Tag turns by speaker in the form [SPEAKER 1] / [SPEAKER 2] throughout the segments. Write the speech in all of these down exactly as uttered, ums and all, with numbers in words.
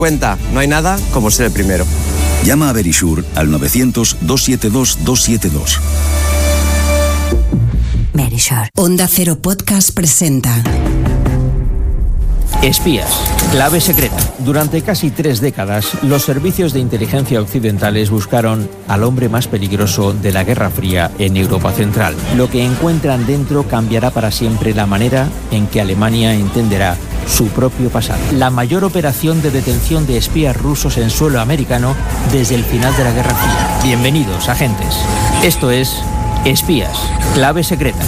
[SPEAKER 1] Cuenta, no hay nada como ser el primero.
[SPEAKER 2] Llama a Verisure al novecientos, doscientos setenta y dos, doscientos setenta y dos.
[SPEAKER 3] Verisure. Onda Cero Podcast presenta
[SPEAKER 4] Espías. Clave secreta. Durante casi tres décadas, los servicios de inteligencia occidentales buscaron al hombre más peligroso de la Guerra Fría en Europa Central. Lo que encuentran dentro cambiará para siempre la manera en que Alemania entenderá su propio pasado. La mayor operación de detención de espías rusos en suelo americano desde el final de la Guerra Fría. Bienvenidos, agentes. Esto es Espías. Clave secreta.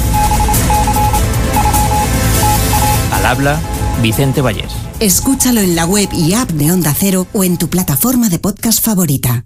[SPEAKER 4] Al habla Vicente Vallés.
[SPEAKER 3] Escúchalo en la web y app de Onda Cero o en tu plataforma de podcast favorita.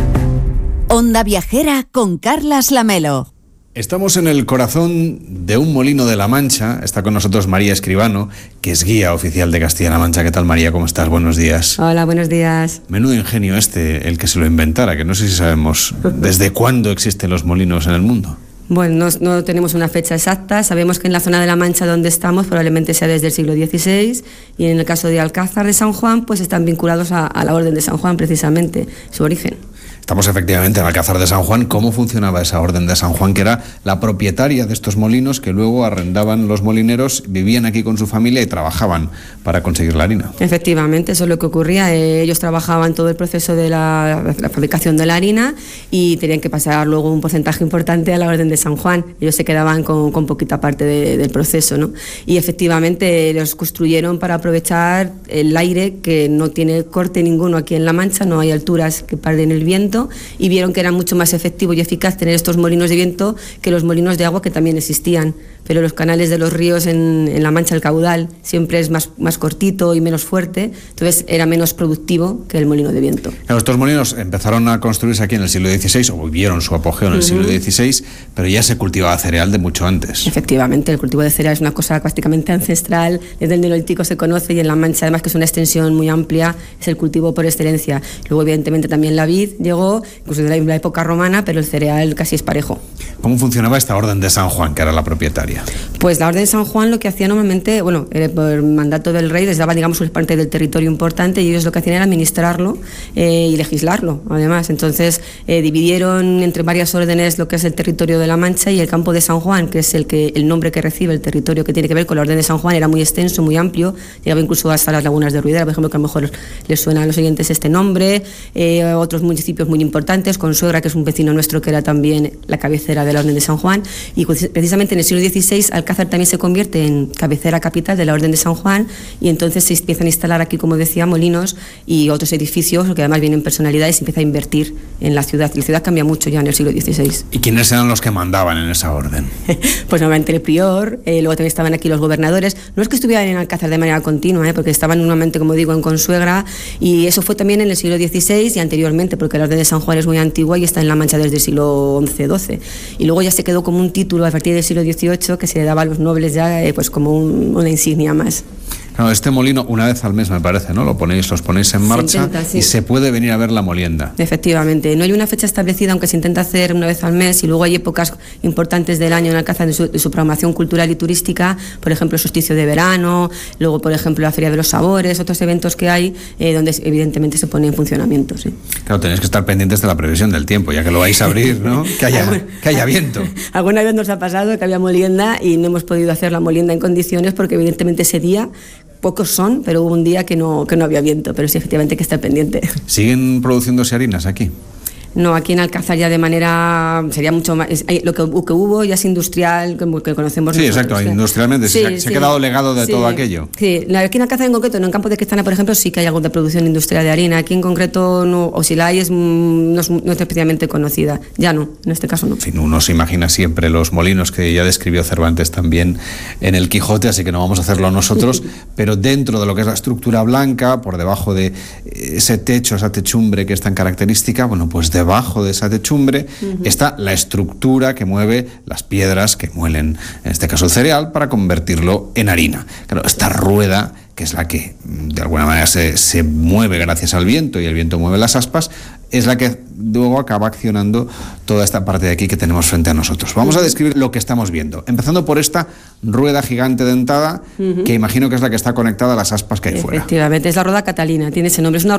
[SPEAKER 3] Onda Viajera con Carlas Lamelo.
[SPEAKER 5] Estamos en el corazón de un molino de La Mancha. Está con nosotros María Escribano, que es guía oficial de Castilla-La Mancha. ¿Qué tal, María? ¿Cómo estás? Buenos días.
[SPEAKER 6] Hola, buenos días.
[SPEAKER 5] Menudo ingenio este, el que se lo inventara, que no sé si sabemos desde cuándo existen los molinos en el mundo.
[SPEAKER 6] Bueno, no, no tenemos una fecha exacta. Sabemos que en la zona de La Mancha donde estamos probablemente sea desde el siglo dieciséis, y en el caso de Alcázar de San Juan pues están vinculados a, a la Orden de San Juan, precisamente, su origen.
[SPEAKER 5] Estamos efectivamente en Alcázar de San Juan. ¿Cómo funcionaba esa Orden de San Juan, que era la propietaria de estos molinos que luego arrendaban los molineros, vivían aquí con su familia y trabajaban para conseguir la harina?
[SPEAKER 6] Efectivamente, eso es lo que ocurría. Eh, ellos trabajaban todo el proceso de la, la fabricación de la harina y tenían que pasar luego un porcentaje importante a la Orden de San Juan. Ellos se quedaban con, con poquita parte de, del proceso, ¿no? Y efectivamente los construyeron para aprovechar el aire, que no tiene corte ninguno aquí en La Mancha, no hay alturas que paren el viento, y vieron que era mucho más efectivo y eficaz tener estos molinos de viento que los molinos de agua, que también existían, pero los canales de los ríos en, en La Mancha, el caudal siempre es más, más cortito y menos fuerte, entonces era menos productivo que el molino de viento.
[SPEAKER 5] Claro, estos molinos empezaron a construirse aquí en el siglo dieciséis, o vivieron su apogeo en el uh-huh. siglo dieciséis, pero ya se cultivaba cereal de mucho antes.
[SPEAKER 6] Efectivamente, el cultivo de cereal es una cosa prácticamente ancestral, desde el Neolítico se conoce, y en La Mancha, además que es una extensión muy amplia, es el cultivo por excelencia. Luego evidentemente también la vid llegó, incluso de la época romana, pero el cereal casi es parejo.
[SPEAKER 5] ¿Cómo funcionaba esta Orden de San Juan, que era la propietaria?
[SPEAKER 6] Pues la Orden de San Juan lo que hacía normalmente, bueno, por mandato del rey les daba, digamos, una parte del territorio importante, y ellos lo que hacían era administrarlo eh, y legislarlo, además. Entonces eh, dividieron entre varias órdenes lo que es el territorio de La Mancha, y el campo de San Juan, que es el que el nombre que recibe, el territorio que tiene que ver con la Orden de San Juan, era muy extenso, muy amplio, llegaba incluso hasta las lagunas de Ruidera, por ejemplo, que a lo mejor les suena a los oyentes este nombre, eh, otros municipios muy importantes, Consuegra, que es un vecino nuestro, que era también la cabecera de la Orden de San Juan, y precisamente en el siglo dieciséis Alcázar también se convierte en cabecera capital de la Orden de San Juan, y entonces se empiezan a instalar aquí, como decía, molinos y otros edificios que además vienen personalidades, y se empieza a invertir en la ciudad. La ciudad cambia mucho ya en el siglo dieciséis.
[SPEAKER 5] ¿Y quiénes eran los que mandaban en esa orden?
[SPEAKER 6] Pues normalmente el prior, eh, luego también estaban aquí los gobernadores. No es que estuvieran en Alcázar de manera continua, eh, porque estaban normalmente, como digo, en Consuegra, y eso fue también en el siglo dieciséis y anteriormente, porque la Orden de San Juan es muy antigua y está en La Mancha desde el siglo once doce, y luego ya se quedó como un título a partir del siglo dieciocho que se le daba a los nobles ya eh, pues como un, una insignia más.
[SPEAKER 5] Claro, este molino una vez al mes, me parece, ¿no? Lo ponéis, los ponéis en marcha, se intenta, sí. Y se puede venir a ver la molienda.
[SPEAKER 6] Efectivamente, no hay una fecha establecida, aunque se intenta hacer una vez al mes, y luego hay épocas importantes del año en Alcázar de su, de su programación cultural y turística, por ejemplo el solsticio de verano, luego por ejemplo la Feria de los Sabores, otros eventos que hay eh, donde evidentemente se pone en funcionamiento. ¿Sí?
[SPEAKER 5] Claro, tenéis que estar pendientes de la previsión del tiempo, ya que lo vais a abrir, ¿no? Que haya, que haya viento.
[SPEAKER 6] Alguna vez nos ha pasado que había molienda y no hemos podido hacer la molienda en condiciones, porque evidentemente ese día pocos son, pero hubo un día que no, que no había viento, pero sí, efectivamente hay que estar pendiente.
[SPEAKER 5] ¿Siguen produciéndose harinas aquí?
[SPEAKER 6] No, aquí en Alcázar ya de manera, sería mucho más, es, lo que, que hubo ya es industrial, que, que conocemos
[SPEAKER 5] sí,
[SPEAKER 6] nosotros.
[SPEAKER 5] Exacto, industrialmente, sí, se, sí. se ha quedado legado de sí, todo aquello.
[SPEAKER 6] Sí, aquí en Alcázar en concreto, no, en Campo de Cristana, por ejemplo, sí que hay algo de producción industrial de harina, aquí en concreto, no, o si la hay, es, no, es, no es especialmente conocida, ya no, en este caso no.
[SPEAKER 5] En fin, uno se imagina siempre los molinos que ya describió Cervantes también en el Quijote, así que no vamos a hacerlo nosotros, pero dentro de lo que es la estructura blanca, por debajo de ese techo, esa techumbre que es tan característica, bueno, pues debajo de esa techumbre uh-huh. está la estructura que mueve las piedras que muelen, en este caso el cereal, para convertirlo en harina. Claro, esta rueda, que es la que de alguna manera se, se mueve gracias al viento, y el viento mueve las aspas, es la que luego acaba accionando toda esta parte de aquí que tenemos frente a nosotros. Vamos a describir lo que estamos viendo, empezando por esta rueda gigante dentada, uh-huh. que imagino que es la que está conectada a las aspas que hay fuera.
[SPEAKER 6] Efectivamente, es la rueda Catalina, tiene ese nombre, es una